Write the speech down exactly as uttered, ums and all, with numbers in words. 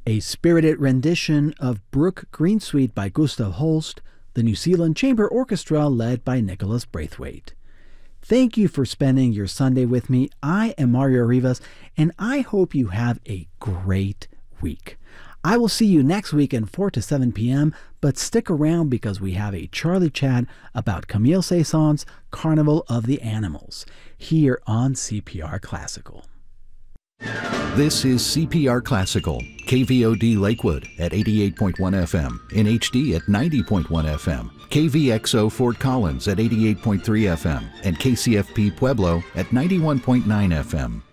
a spirited rendition of Brook Green Suite by Gustav Holst, the New Zealand Chamber Orchestra led by Nicholas Braithwaite. Thank you for spending your Sunday with me. I am Mario Rivas, and I hope you have a great week. I will see you next week at four to seven p.m., but stick around because we have a Charlie chat about Camille Saint-Saëns' Carnival of the Animals here on C P R Classical. This is C P R Classical, K V O D Lakewood at eighty-eight point one F M, in H D at ninety point one F M, K V X O Fort Collins at eighty-eight point three F M, and K C F P Pueblo at ninety-one point nine F M.